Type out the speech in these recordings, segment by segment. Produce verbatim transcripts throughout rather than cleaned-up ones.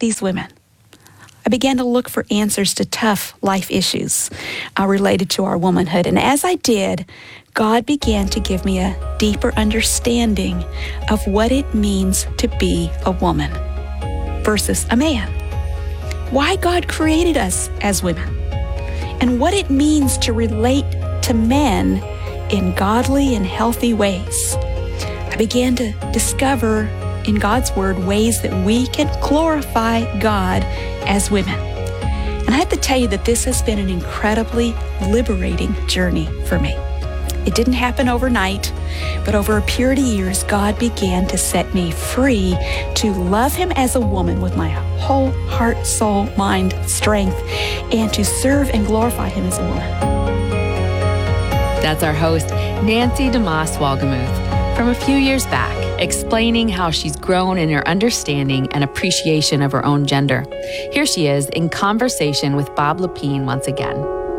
these women. I began to look for answers to tough life issues uh, related to our womanhood. And as I did, God began to give me a deeper understanding of what it means to be a woman versus a man. Why God created us as women, and what it means to relate to men in godly and healthy ways. I began to discover in God's Word ways that we can glorify God as women. And I have to tell you that this has been an incredibly liberating journey for me. It didn't happen overnight, but over a period of years, God began to set me free to love Him as a woman with my whole heart, soul, mind, strength, and to serve and glorify Him as a woman. That's our host, Nancy DeMoss Wolgemuth, from a few years back, explaining how she's grown in her understanding and appreciation of her own gender. Here she is in conversation with Bob Lepine once again.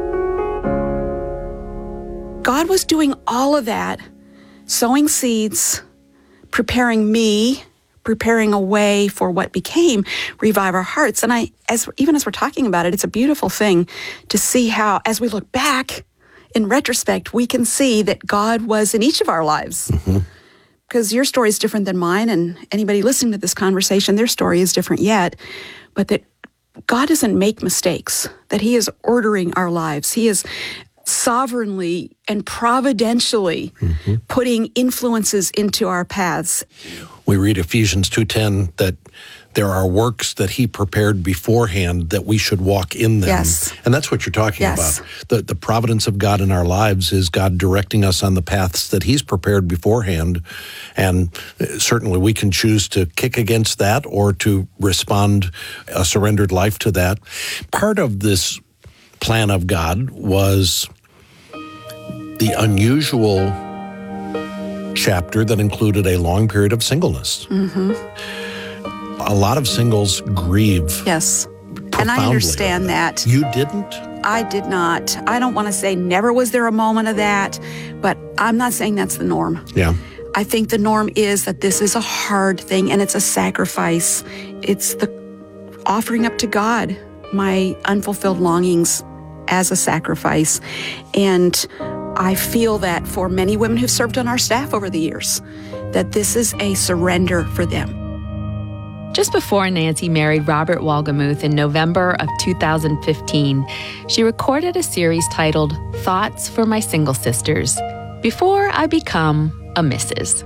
God was doing all of that, sowing seeds, preparing me, preparing a way for what became Revive Our Hearts. And I, as even as we're talking about it, it's a beautiful thing to see how, as we look back, in retrospect, we can see that God was in each of our lives. Mm-hmm. Because your story is different than mine, and anybody listening to this conversation, their story is different yet. But that God doesn't make mistakes, that He is ordering our lives. He is sovereignly and providentially mm-hmm. putting influences into our paths. We read Ephesians two ten that there are works that He prepared beforehand that we should walk in them. Yes. And that's what you're talking yes. about. The, the providence of God in our lives is God directing us on the paths that He's prepared beforehand. And certainly we can choose to kick against that or to respond a surrendered life to that. Part of this plan of God was the unusual chapter that included a long period of singleness. Mm-hmm. A lot of singles grieve. Yes. And I understand that. You didn't? I did not. I don't want to say never was there a moment of that, but I'm not saying that's the norm. Yeah. I think the norm is that this is a hard thing and it's a sacrifice. It's the offering up to God my unfulfilled longings as a sacrifice. And I feel that for many women who've served on our staff over the years, that this is a surrender for them. Just before Nancy married Robert Wolgemuth in November of two thousand fifteen, she recorded a series titled Thoughts for My Single Sisters, Before I Become a Missus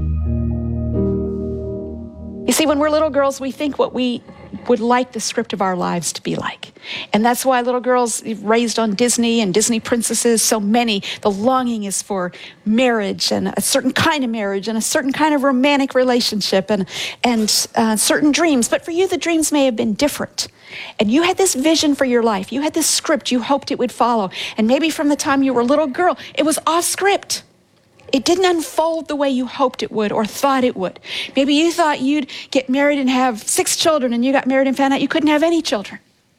You see, when we're little girls, we think what we would like the script of our lives to be like. And that's why little girls raised on Disney and Disney princesses, so many, the longing is for marriage and a certain kind of marriage and a certain kind of romantic relationship and, and uh, certain dreams. But for you, the dreams may have been different. And you had this vision for your life. You had this script you hoped it would follow. And maybe from the time you were a little girl, it was off script. It didn't unfold the way you hoped it would or thought it would. Maybe you thought you'd get married and have six children, and you got married and found out you couldn't have any children.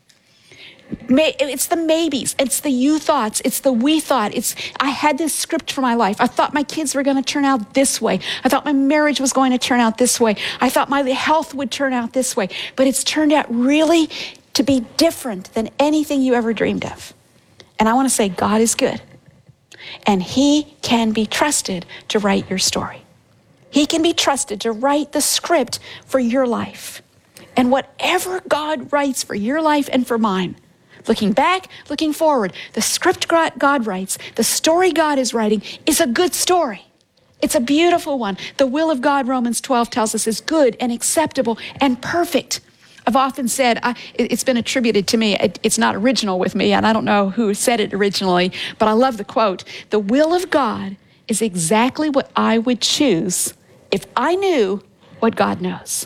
It's the maybes. It's the you thoughts. It's the we thought. It's I had this script for my life. I thought my kids were going to turn out this way. I thought my marriage was going to turn out this way. I thought my health would turn out this way. But it's turned out really to be different than anything you ever dreamed of. And I want to say God is good. And He can be trusted to write your story. He can be trusted to write the script for your life. And whatever God writes for your life and for mine, looking back, looking forward, the script God writes, the story God is writing is a good story. It's a beautiful one. The will of God, Romans twelve tells us, is good and acceptable and perfect. I've often said, I, it's been attributed to me, it, it's not original with me, and I don't know who said it originally, but I love the quote. The will of God is exactly what I would choose if I knew what God knows.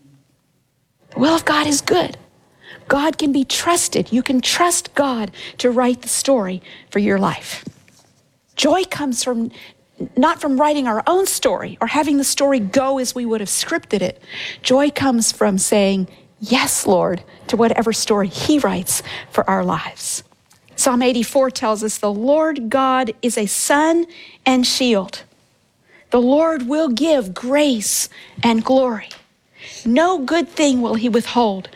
The will of God is good. God can be trusted. You can trust God to write the story for your life. Joy comes from not from writing our own story or having the story go as we would have scripted it. Joy comes from saying, yes, Lord, to whatever story He writes for our lives. Psalm eighty-four tells us the Lord God is a sun and shield. The Lord will give grace and glory. No good thing will He withhold